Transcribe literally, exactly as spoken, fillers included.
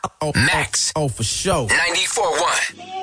Oh, Max. Oh, oh, for sure. ninety-four point one.